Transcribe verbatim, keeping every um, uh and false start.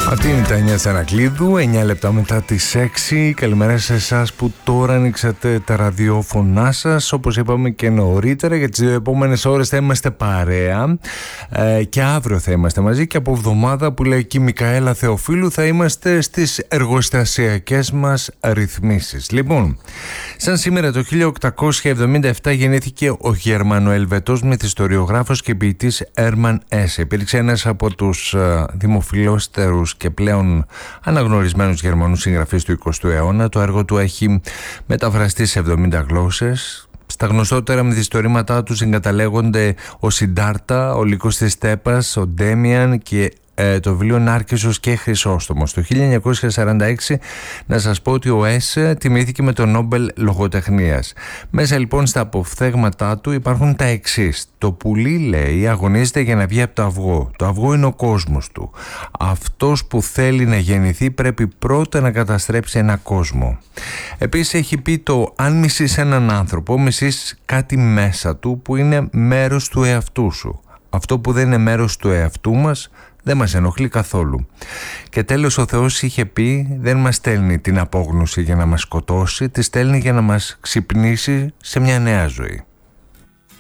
Αυτή είναι τα εννιά Σανακλείδου, εννιά λεπτά μετά τις έξι. Καλημέρα σε εσάς που τώρα ανοίξατε τα ραδιόφωνά σας. Όπως είπαμε και νωρίτερα, για τις δύο επόμενες ώρες θα είμαστε παρέα ε, και αύριο θα είμαστε μαζί, και από εβδομάδα που λέει και η Μικαέλα Θεοφίλου θα είμαστε στις εργοστασιακές μας ρυθμίσεις. Λοιπόν, σαν σήμερα το χίλια οκτακόσια εβδομήντα επτά γεννήθηκε ο Γερμανοελβετός μυθιστοριογράφος και ποιητής Έρμαν Έσσε. Υπήρξε ένας από τους ε, δημοφιλέστερους και πλέον αναγνωρισμένους Γερμανούς συγγραφείς του εικοστού αιώνα. Το έργο του έχει μεταφραστεί σε εβδομήντα γλώσσες. Στα γνωστότερα μυθιστορήματά του συγκαταλέγονται ο Σιντάρτα, ο Λύκος της Στέπας, ο Ντέμιαν και ε, το βιβλίο Νάρκισσος και Χρυσόστομος. Το χίλια εννιακόσια σαράντα έξι να σας πω ότι ο Έσσε τιμήθηκε με το Νόμπελ Λογοτεχνίας. Μέσα λοιπόν στα αποφθέγματά του υπάρχουν τα εξής. Το πουλί, λέει, αγωνίζεται για να βγει από το αυγό. Το αυγό είναι ο κόσμος του. Αυτός που θέλει να γεννηθεί πρέπει πρώτα να καταστρέψει ένα κόσμο. Επίσης έχει πει το αν μισείς έναν άνθρωπο, μισείς κάτι μέσα του που είναι μέρος του εαυτού σου. Αυτό που δεν είναι μέρος του εαυτού μας δεν μας ενοχλεί καθόλου. Και τέλος, ο Θεός είχε πει δεν μας στέλνει την απόγνωση για να μας σκοτώσει, τη στέλνει για να μας ξυπνήσει σε μια νέα ζωή.